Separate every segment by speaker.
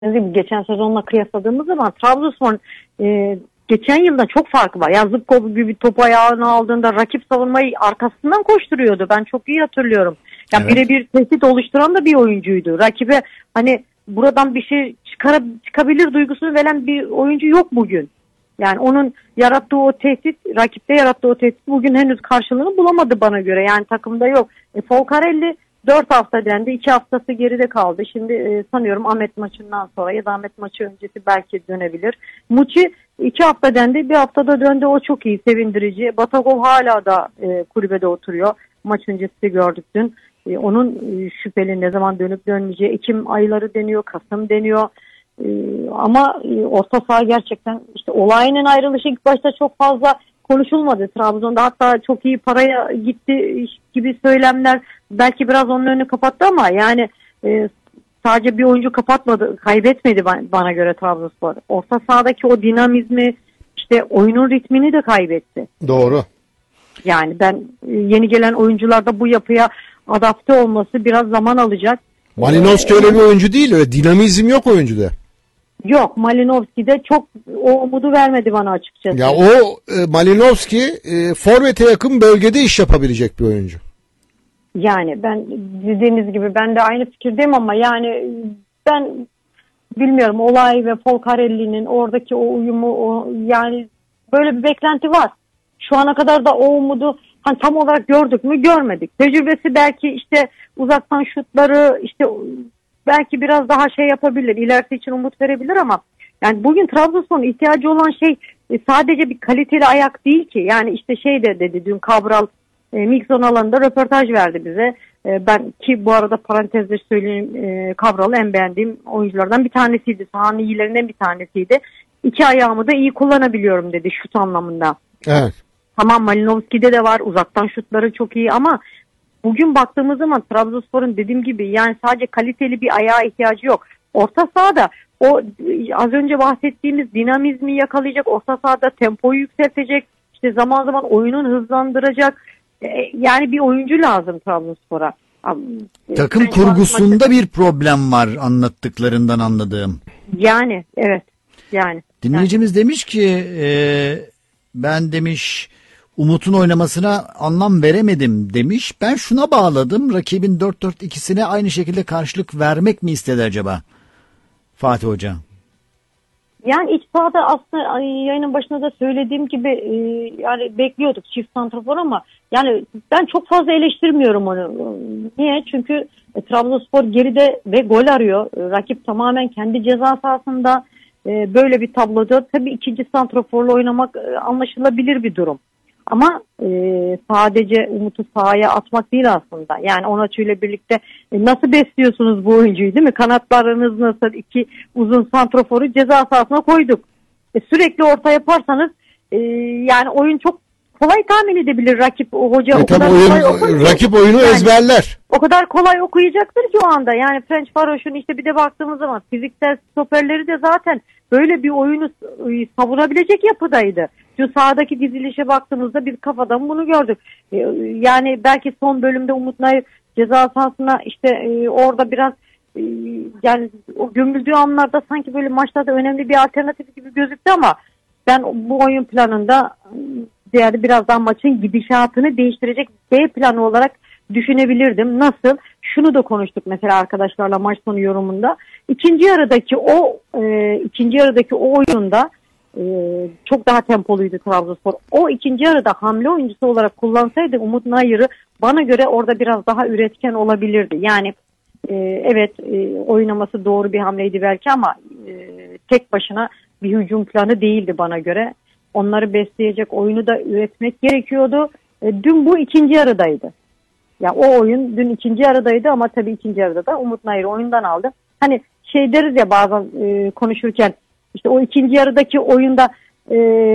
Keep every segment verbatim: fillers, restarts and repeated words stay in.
Speaker 1: Geçen sezonla kıyasladığımız zaman Trabzonspor e, geçen yılda çok farkı var. Yani Zubkov gibi bir topu ayağına aldığında rakip savunmayı arkasından koşturuyordu. Ben çok iyi hatırlıyorum. Yani
Speaker 2: Evet.
Speaker 1: birebir tehdit oluşturan da bir oyuncuydu. Rakibe hani buradan bir şey çıkar, çıkabilir duygusunu veren bir oyuncu yok bugün. Yani onun yarattığı o tehdit, rakipte yarattığı o tehdit bugün henüz karşılığını bulamadı bana göre. Yani takımda yok. E, Folcarelli dört hafta dendi. iki haftası geride kaldı. Şimdi e, sanıyorum Ahmet maçından sonra ya da Ahmet maçı öncesi belki dönebilir. Muçi iki hafta dendi. Bir haftada döndü. O çok iyi, sevindirici. Batagov hala da e, kulübede oturuyor. Maç öncesi gördük dün. E, onun e, şüpheli ne zaman dönüp dönmeyeceği. Ekim ayları deniyor. Kasım deniyor. E, ama e, orta saha gerçekten işte Olay'ın ayrılışı ilk başta çok fazla konuşulmadı Trabzon'da. Hatta çok iyi paraya gitti gibi söylemler belki biraz onun önünü kapattı ama yani e, sadece bir oyuncu kapatmadı, kaybetmedi bana göre Trabzonspor. Orta sahadaki o dinamizmi, işte oyunun ritmini de kaybetti.
Speaker 2: Doğru.
Speaker 1: Yani ben e, yeni gelen oyuncularda bu yapıya adapte olması biraz zaman alacak.
Speaker 2: Malinovski ee, öyle bir oyuncu değil, öyle dinamizm yok oyuncuda.
Speaker 1: Yok, Malinovski de çok o umudu vermedi bana açıkçası.
Speaker 2: Ya o e, Malinovski e, forvete yakın bölgede iş yapabilecek bir oyuncu.
Speaker 1: Yani ben dediğiniz gibi ben de aynı fikirdeyim ama yani ben bilmiyorum, Olay ve Folcarelli'nin oradaki o uyumu, o yani böyle bir beklenti var. Şu ana kadar da o umudu hani tam olarak gördük mü görmedik. Tecrübesi belki işte uzaktan şutları işte belki biraz daha şey yapabilir, ilerisi için umut verebilir ama yani bugün Trabzonspor'un ihtiyacı olan şey sadece bir kaliteli ayak değil ki. Yani işte şey de dedi dün Cabral e, Mixon alanında röportaj verdi bize. E, ben ki bu arada parantezde söyleyeyim, e, Cabral'ı en beğendiğim oyunculardan bir tanesiydi. Sahanın iyilerinden bir tanesiydi. İki ayağımı da iyi kullanabiliyorum dedi şut anlamında.
Speaker 2: Evet.
Speaker 1: Tamam, Malinovski'de de var, uzaktan şutları çok iyi ama bugün baktığımız zaman Trabzonspor'un dediğim gibi yani sadece kaliteli bir ayağa ihtiyacı yok. Orta sahada o az önce bahsettiğimiz dinamizmi yakalayacak, orta sahada tempoyu yükseltecek, işte zaman zaman oyunun hızlandıracak yani bir oyuncu lazım Trabzonspor'a.
Speaker 3: Takım kurgusunda bir problem var anlattıklarından anladığım.
Speaker 1: Yani evet yani.
Speaker 3: Dinleyicimiz
Speaker 1: yani.
Speaker 3: demiş ki e, ben demiş Umut'un oynamasına anlam veremedim demiş. Ben şuna bağladım, rakibin dört dört ikisine aynı şekilde karşılık vermek mi istedi acaba Fatih Hoca?
Speaker 1: Yani iç sahada aslında yayının başında da söylediğim gibi e, yani bekliyorduk çift santrafor ama yani ben çok fazla eleştirmiyorum onu. Niye? Çünkü e, Trabzonspor geride ve gol arıyor. E, rakip tamamen kendi ceza sahasında e, böyle bir tabloda tabii ikinci santraforla oynamak e, anlaşılabilir bir durum. Ama e, sadece Umut'u sahaya atmak değil aslında. Yani Onaçu'yla birlikte e, nasıl besliyorsunuz bu oyuncuyu, değil mi? Kanatlarınız nasıl? İki uzun santraforu ceza sahasına koyduk. E, sürekli orta yaparsanız e, yani oyun çok kolay tahmin edebilir rakip. O hoca
Speaker 2: e,
Speaker 1: o kadar
Speaker 2: oyun,
Speaker 1: kolay okur
Speaker 2: rakip oyunu yani, ezberler.
Speaker 1: O kadar kolay okuyacaktır ki o anda. Yani French Varoş'un işte bir de baktığımız zaman fiziksel stoperleri de zaten böyle bir oyunu savurabilecek yapıdaydı. Şu sahadaki dizilişe baktığımızda bir kafadan bunu gördük. Yani belki son bölümde Umut Nayır ceza sahasına işte orada biraz yani o gömüldüğü anlarda sanki böyle maçlarda önemli bir alternatif gibi gözüktü ama ben bu oyun planında yani biraz daha maçın gidişatını değiştirecek B planı olarak düşünebilirdim. Nasıl? Şunu da konuştuk mesela arkadaşlarla maç sonu yorumunda. İkinci yarıdaki o e, ikinci yarıdaki o oyunda e, çok daha tempoluydu Trabzonspor. O ikinci yarıda hamle oyuncusu olarak kullansaydı Umut Nayır'ı bana göre orada biraz daha üretken olabilirdi. Yani e, evet e, oynaması doğru bir hamleydi belki ama e, tek başına bir hücum planı değildi bana göre. Onları besleyecek oyunu da üretmek gerekiyordu. E, dün bu ikinci yarıdaydı. Ya o oyun dün ikinci yarıdaydı ama tabii ikinci yarıda da Umut Nayır oyundan aldı. Hani şey deriz ya bazen e, konuşurken işte o ikinci yarıdaki oyunda e,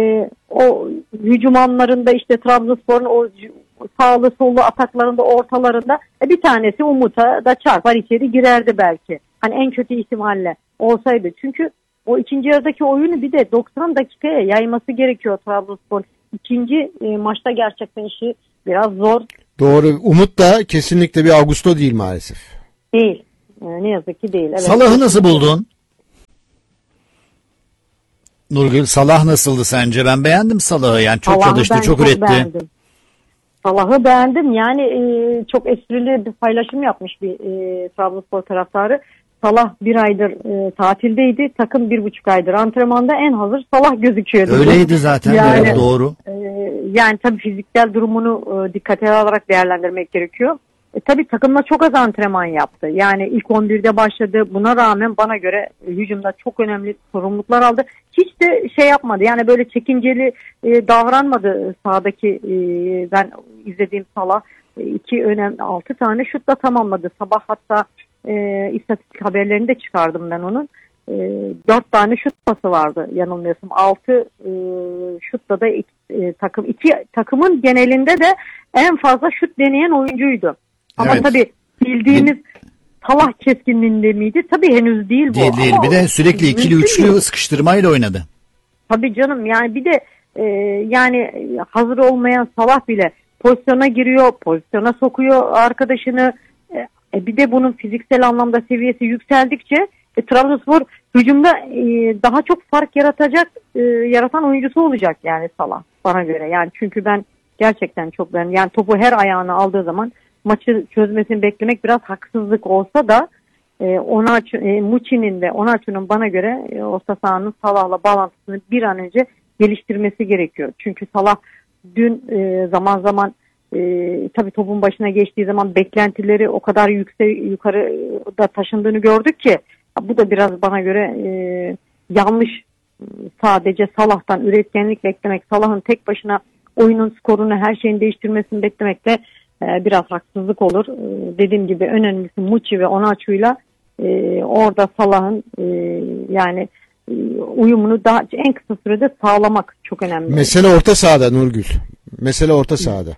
Speaker 1: o hücum anlarında işte Trabzonspor'un o sağlı sollu ataklarında ortalarında e, bir tanesi Umut'a da çarpar içeri girerdi belki. Hani en kötü ihtimalle olsaydı. Çünkü o ikinci yarıdaki oyunu bir de doksan dakikaya yayması gerekiyor Trabzonspor. İkinci e, maçta gerçekten işi biraz zor.
Speaker 2: Doğru. Umut da kesinlikle bir Augusto değil maalesef.
Speaker 1: Değil. E, ne yazık ki değil. Evet.
Speaker 3: Salah'ı nasıl buldun? Nurgül, Salah nasıldı sence? Ben beğendim Salah'ı. Yani çok
Speaker 1: Salah'ı
Speaker 3: çalıştı,
Speaker 1: ben
Speaker 3: çok üretti.
Speaker 1: beğendim. Salah'ı beğendim. Yani e, çok esprili bir paylaşım yapmış bir e, Trabzonspor taraftarı. Salah bir aydır e, tatildeydi. Takım bir buçuk aydır antrenmanda, en hazır Salah gözüküyordu.
Speaker 3: Öyleydi zaten.
Speaker 1: Yani,
Speaker 3: evet, doğru.
Speaker 1: E, yani tabii fiziksel durumunu e, dikkate alarak değerlendirmek gerekiyor. E, tabii takımla çok az antrenman yaptı. Yani ilk on birde başladı. Buna rağmen bana göre e, hücumda çok önemli sorumluluklar aldı. Hiç de şey yapmadı. Yani böyle çekinceli e, davranmadı sahadaki e, ben izlediğim Salah. E, iki önemli altı tane şutla tamamladı. Sabah hatta e, istatistik haberlerini de çıkardım ben onun. E, dört tane şut pası vardı yanılmıyorsam. Altı e, şutla da iki, e, takım iki takımın genelinde de en fazla şut deneyen oyuncuydu. Ama
Speaker 3: Evet.
Speaker 1: tabii bildiğimiz Salah keskinliğinde miydi? Tabii henüz değil bu.
Speaker 3: Değil değil.
Speaker 1: Ama
Speaker 3: Bir de sürekli ikili
Speaker 1: mümkün
Speaker 3: üçlü
Speaker 1: değil.
Speaker 3: sıkıştırmayla oynadı.
Speaker 1: Tabii canım, yani bir de e, yani hazır olmayan Salah bile pozisyona giriyor, pozisyona sokuyor arkadaşını. E, e, bir de bunun fiziksel anlamda seviyesi yükseldikçe e, Trabzonspor hücumda e, daha çok fark yaratacak, e, yaratan oyuncusu olacak yani Salah bana göre. Yani çünkü ben gerçekten çok ben yani topu her ayağına aldığı zaman maçı çözmesini beklemek biraz haksızlık olsa da e, Onaçu, e, Muçi'nin ve Onaçu'nun bana göre e, orta sahanın Salah'la bağlantısını bir an önce geliştirmesi gerekiyor. Çünkü Salah dün e, zaman zaman e, tabii topun başına geçtiği zaman beklentileri o kadar yüksek yukarı da taşındığını gördük ki bu da biraz bana göre e, yanlış. Sadece Salah'tan üretkenlik beklemek, Salah'ın tek başına oyunun skorunu, her şeyin değiştirmesini beklemek de e, biraz haksızlık olur. E, dediğim gibi önemlisi Muçi ve Onaçu'yla e, orada Salah'ın e, yani e, uyumunu daha en kısa sürede sağlamak çok önemli.
Speaker 2: Mesele orta sahada Nurgül. Mesele orta sahada.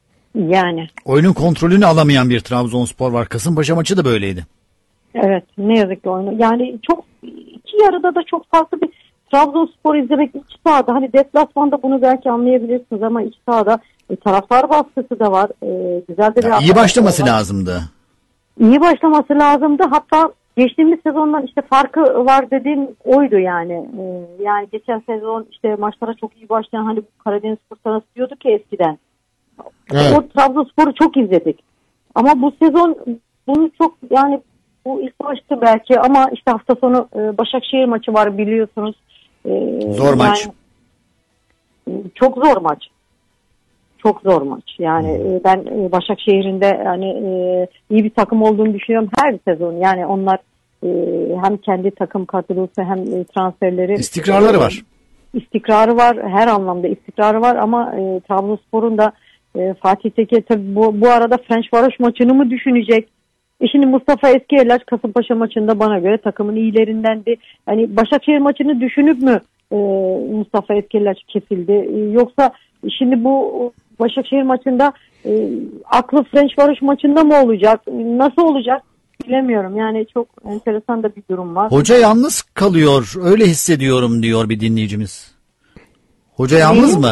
Speaker 1: Yani
Speaker 3: Oyunun kontrolünü alamayan bir Trabzonspor var. Kasımpaşa maçı da böyleydi.
Speaker 1: evet, ne yazık ki oyunu. Yani çok iki yarıda da çok farklı bir Trabzonspor izlemek, iç sahada hani deplasmanda bunu belki anlayabilirsiniz ama iç sahada e, taraftar baskısı da var. E, güzel de bir
Speaker 3: Ya, iyi başlaması
Speaker 1: var.
Speaker 3: lazımdı.
Speaker 1: İyi başlaması lazımdı. Hatta geçtiğimiz sezondan işte farkı var dediğim oydu yani. E, yani geçen sezon işte maçlara çok iyi başlayan hani Karadeniz Fırtınası diyorduk ki eskiden.
Speaker 2: Evet.
Speaker 1: O Trabzonspor'u çok izledik. Ama bu sezon bunu çok yani bu ilk maçtı belki ama işte hafta sonu e, Başakşehir maçı var biliyorsunuz. E,
Speaker 3: Zor maç.
Speaker 1: yani, çok zor maç. Çok zor maç. Yani e, ben e, Başakşehir'in de yani e, iyi bir takım olduğunu düşünüyorum her sezon. Yani onlar e, hem kendi takım kadrosu hem e, transferleri.
Speaker 3: İstikrarları var.
Speaker 1: İstikrarı var. Her anlamda istikrarı var ama e, Trabzonspor'un da e, Fatih Tekke tabii bu, bu arada Ferencvaros maçını mı düşünecek? E şimdi Mustafa Eskierlaç Kasımpaşa maçında bana göre takımın iyilerindendi. Hani Başakşehir maçını düşünüp mü e, Mustafa Eskierlaç kesildi? E, yoksa şimdi bu Başakşehir maçında e, aklı Ferencvaros maçında mı olacak? Nasıl olacak? Bilemiyorum. Yani çok enteresan da bir durum var.
Speaker 3: Hoca yalnız kalıyor. Öyle hissediyorum diyor bir dinleyicimiz. Hoca yalnız
Speaker 1: Neyi?
Speaker 3: mı?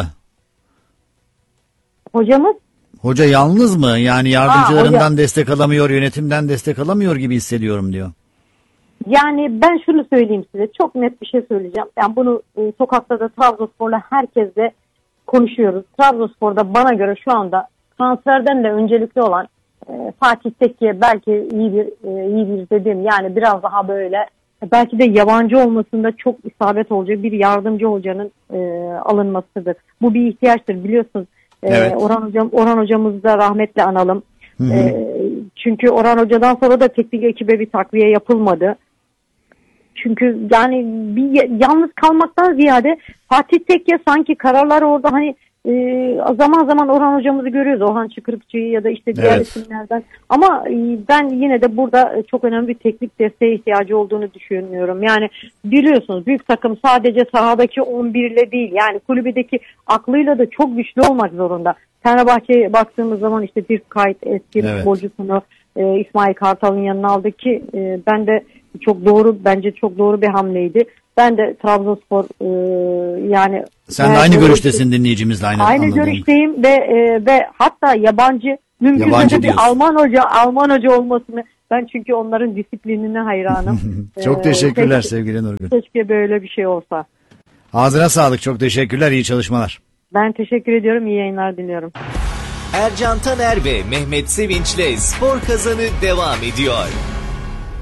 Speaker 1: Hocamız?
Speaker 3: Hoca yalnız mı? Yani yardımcılarından
Speaker 1: Ha,
Speaker 3: destek alamıyor, yönetimden destek alamıyor gibi hissediyorum diyor.
Speaker 1: Yani ben şunu söyleyeyim size. Çok net bir şey söyleyeceğim. Yani bunu e, sokakta da Trabzonspor'la herkesle konuşuyoruz. Trabzonspor'da bana göre şu anda transferden de öncelikli olan e, Fatih Tekke belki iyi bir e, iyi bir dediğim yani biraz daha böyle e, belki de yabancı olmasında çok isabet olacak bir yardımcı hocanın e, alınmasıdır. Bu bir ihtiyaçtır biliyorsunuz. E,
Speaker 3: Evet.
Speaker 1: Orhan hocam Orhan hocamızı da rahmetle analım.
Speaker 3: Hı hı.
Speaker 1: E, çünkü Orhan hocadan sonra da teknik ekibe bir takviye yapılmadı. Çünkü yani bir yalnız kalmaktan ziyade Fatih Tekke sanki kararlar orada hani e, zaman zaman Orhan hocamızı görüyoruz. Orhan Çıkırıkçı'yı ya da işte diğer
Speaker 3: Evet.
Speaker 1: isimlerden. Ama e, ben yine de burada çok önemli bir teknik desteğe ihtiyacı olduğunu düşünüyorum. Yani biliyorsunuz büyük takım sadece sahadaki on bir ile değil yani kulübedeki aklıyla da çok güçlü olmak zorunda. Fenerbahçe'ye baktığımız zaman işte Dirk Kuyt eski
Speaker 3: Evet.
Speaker 1: futbolcusunu e, İsmail Kartal'ın yanına aldı ki e, ben de çok doğru bence çok doğru bir hamleydi. Ben de Trabzonspor e, yani
Speaker 3: Sen de aynı görüştesin dinleyicimizle aynı.
Speaker 1: Aynı
Speaker 3: anladığım.
Speaker 1: görüşteyim ve e, ve hatta yabancı mümkünse
Speaker 3: Yabancı
Speaker 1: de bir
Speaker 3: diyorsun.
Speaker 1: Alman hoca Alman hoca olmasını ben çünkü onların disiplinine hayranım.
Speaker 3: Çok
Speaker 1: E,
Speaker 3: teşekkürler
Speaker 1: keşke,
Speaker 3: sevgili Nurgül.
Speaker 1: keşke böyle bir şey olsa.
Speaker 3: Ağzına sağlık. Çok teşekkürler. İyi çalışmalar.
Speaker 1: Ben teşekkür ediyorum. İyi yayınlar diliyorum.
Speaker 4: Ercan Taner ve Mehmet Sevinç'le Spor Kazanı devam ediyor.